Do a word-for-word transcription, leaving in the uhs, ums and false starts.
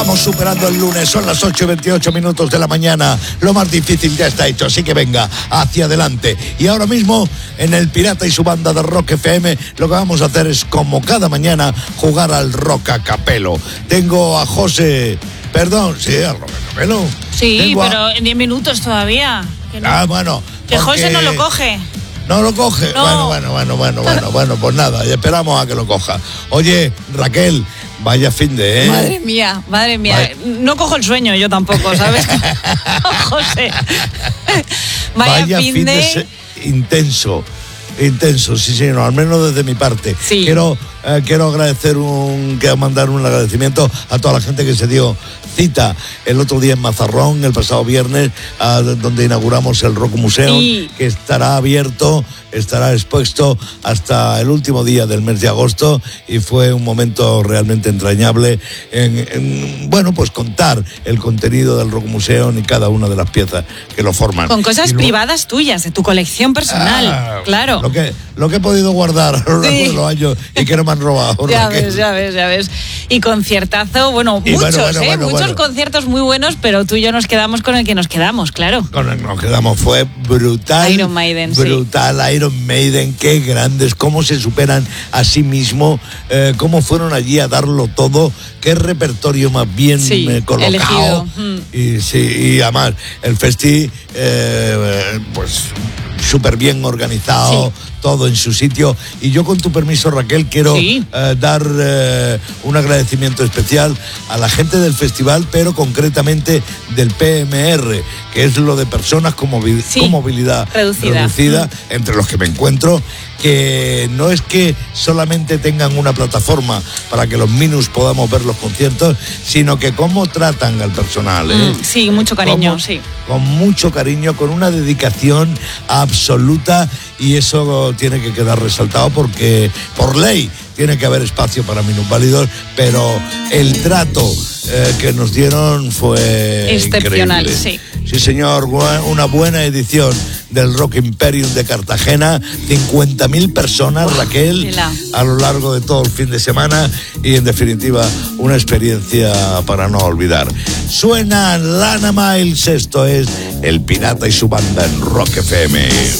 Vamos superando el lunes, son las ocho y veintiocho minutos de la mañana. Lo más difícil ya está hecho, así que venga, hacia adelante. Y ahora mismo, en el Pirata y su banda de Rock F M, lo que vamos a hacer es, como cada mañana, jugar al Rock a Capelo. Tengo a José... Perdón, sí, al Rock a Capelo. Sí, Tengo pero a... en diez minutos todavía. Que no. Ah, bueno. Que porque... José no lo coge. ¿No lo coge? No. Bueno, bueno, bueno, bueno, bueno, bueno, pues nada, y esperamos a que lo coja. Oye, Raquel, vaya fin de, ¿eh? Madre mía, madre mía. Vaya. No cojo el sueño yo tampoco, ¿sabes? José. Vaya, Vaya fin, fin de, de... se... intenso. Intenso, sí, señor, al menos desde mi parte. Sí. Quiero, eh, quiero agradecer un, quiero mandar un agradecimiento a toda la gente que se dio cita el otro día en Mazarrón, el pasado viernes, a, donde inauguramos el Rock Museum, Sí. que estará abierto, estará expuesto hasta el último día del mes de agosto, y fue un momento realmente entrañable en, en bueno, pues contar el contenido del Rock Museum y cada una de las piezas que lo forman. Con cosas Y luego, privadas tuyas, de tu colección personal. Ah, claro. Lo que, lo que he podido guardar a lo largo Sí. de los años y que no me han robado. Ya Raquel. ves, ya ves, ya ves. Y conciertazo, bueno, Y muchos, bueno, bueno, ¿eh? bueno, muchos bueno. conciertos muy buenos, pero tú y yo nos quedamos con el que nos quedamos, claro. Con el que nos quedamos fue brutal. Iron Maiden, sí. Brutal, Iron Maiden, qué grandes, cómo se superan a sí mismos, eh, cómo fueron allí a darlo todo, qué repertorio más bien Sí, eh, colocado. elegido. Mm. Y sí, y además, el festi, eh, pues súper bien organizado, Sí. todo en su sitio. Y yo, con tu permiso, Raquel, quiero Sí. eh, dar eh, un agradecimiento especial a la gente del festival, pero concretamente del P M R, que es lo de personas con, movi- Sí. con movilidad Reducida. reducida, Mm. entre los que me encuentro, que no es que solamente tengan una plataforma para que los minus podamos ver los conciertos, sino que cómo tratan al personal, ¿eh? Mm, sí, mucho cariño, Cómo- sí. Con mucho cariño, con una dedicación absoluta, y eso tiene que quedar resaltado porque por ley tiene que haber espacio para minusválidos, pero el trato eh, que nos dieron fue Excepcional, increíble. sí. Sí, señor, una buena edición del Rock Imperium de Cartagena, cincuenta mil personas, Uf, Raquel, tela. a lo largo de todo el fin de semana, y en definitiva una experiencia para no olvidar. Suena Lana Miles, esto es El Pirata y su banda en Rock F M.